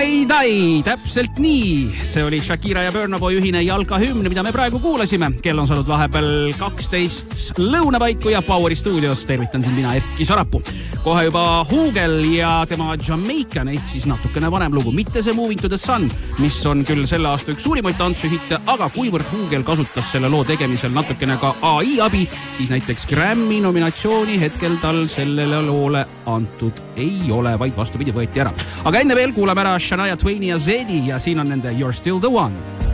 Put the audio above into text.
Tai, täpselt nii. See oli Shakira ja Burna Boy ühine jalkahümn, mida me praegu kuulasime. Kell on saanud vahepeal 12 lõunapaiku ja Poweri stuudios tervitan siin mina Erki Sarapuu. Kohe juba Hugel ja tema Jamaican ehk siis natukene vanem lugu. Mitte see Moving to the Sun, mis on küll selle aasta üks suurimaid tantsuhitte, aga kuivõrd Hugel kasutas selle loo tegemisel natukene ka AI abi, siis näiteks Grammy nominatsiooni hetkel tal sellele loole antud ei ole, vaid vastupidi võeti ära. Aga enne veel kuulame ära Shania Twaini ja Zedi ja siin on nende You're Still the One.